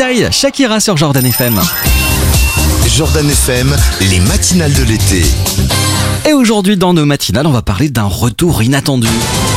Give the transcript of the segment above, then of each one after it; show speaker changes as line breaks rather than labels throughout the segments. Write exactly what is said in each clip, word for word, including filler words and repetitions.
Psy, Shakira sur Jordan F M.
Jordan F M, les matinales de l'été.
Et aujourd'hui dans nos matinales, on va parler d'un retour inattendu.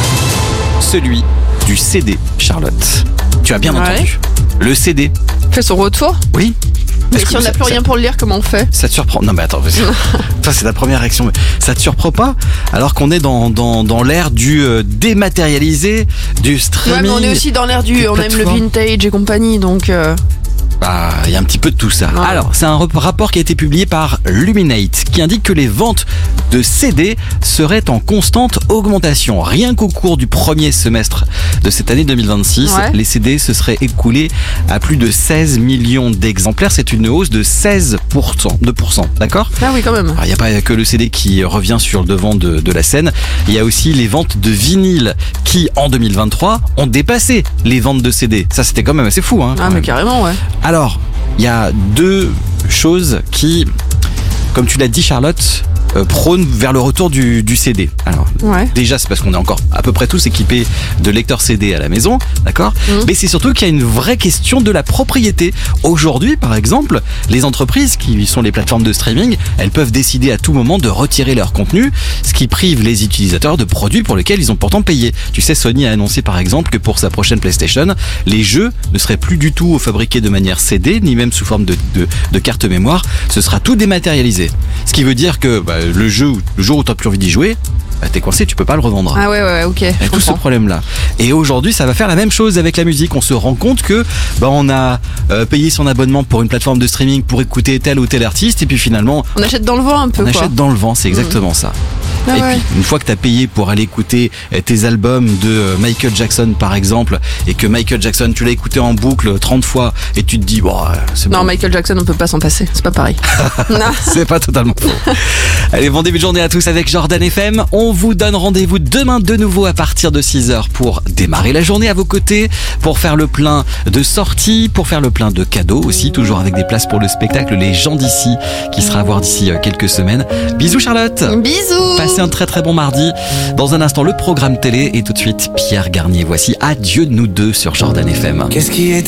Celui du C D, Charlotte. Tu as bien
Ouais.
entendu. Le C D.
Fait son retour.
Oui.
Mais
Est-ce
si
que
on n'a
ça-
plus
ça-
rien pour le lire, comment on fait?
Ça te surprend? Non mais attends, parce que- toi c'est ta première réaction. Mais ça te surprend pas? Alors qu'on est dans, dans, dans l'ère du euh, dématérialisé, du streaming.
Ouais, mais on est aussi dans l'air
des
du. On aime le
plateformes.
vintage et compagnie, donc. euh,
Bah, il y a un petit peu de tout ça.
Ouais.
Alors, c'est un rep- rapport qui a été publié par Luminate qui indique que les ventes de C D seraient en constante augmentation. Rien qu'au cours du premier semestre de cette année deux mille vingt-six,
Ouais.
les C D se seraient écoulés à plus de seize millions d'exemplaires. C'est une hausse de seize pour cent. deux pour cent, d'accord?
Ah oui, quand même.
Alors, il n'y a pas que le C D qui revient sur le devant de, de la scène. Il y a aussi les ventes de vinyle qui, en deux mille vingt-trois, ont dépassé les ventes de C D. Ça, c'était quand même assez fou. Hein, quand
Ah, mais
même.
carrément, ouais.
Alors, il y a deux choses qui, comme tu l'as dit Charlotte, euh, prônent vers le retour du, du C D. Alors,
Ouais.
déjà, c'est parce qu'on est encore à peu près tous équipés de lecteurs C D à la maison, d'accord?
Mhm.
Mais c'est surtout qu'il y a une vraie question de la propriété. Aujourd'hui, par exemple, les entreprises qui sont les plateformes de streaming, elles peuvent décider à tout moment de retirer leur contenu, ce qui prive les utilisateurs de produits pour lesquels ils ont pourtant payé. Tu sais, Sony a annoncé par exemple que pour sa prochaine PlayStation, les jeux ne seraient plus du tout fabriqués de manière C D, ni même sous forme de, de, de carte mémoire. Ce sera tout dématérialisé. Ce qui veut dire que bah, le jeu, le jour où tu n'as plus envie d'y jouer, bah, t'es coincé, tu peux pas le revendre.
Ah ouais, ouais, ouais, ok.
Il y a
Je
tout ce
comprends.
problème-là. Et aujourd'hui, ça va faire la même chose avec la musique. On se rend compte que bah, on a euh, payé son abonnement pour une plateforme de streaming pour écouter tel ou tel artiste, et puis finalement,
On achète dans le vent un peu,
on
quoi.
achète dans le vent. C'est exactement ça.
Ah
et
ouais.
puis, une fois que tu as payé pour aller écouter euh, tes albums de euh, Michael Jackson, par exemple, et que Michael Jackson, tu l'as écouté en boucle trente fois, et tu te dis, bon, euh, c'est
Non,
bon.
Michael Jackson, on peut pas s'en passer. C'est pas pareil. Non.
C'est pas totalement faux. Allez, bon début de journée à tous avec Jordan F M. On vous donne rendez-vous demain de nouveau à partir de six heures pour démarrer la journée à vos côtés, pour faire le plein de sorties, pour faire le plein de cadeaux aussi, toujours avec des places pour le spectacle Les gens d'ici, qui sera à voir d'ici euh, quelques semaines. Bisous Charlotte.
Bisous.
Passez un très très bon mardi. Dans un instant, le programme télé et tout de suite Pierre Garnier. Voici Adieu nous deux sur Jordan F M.
Qu'est-ce qui est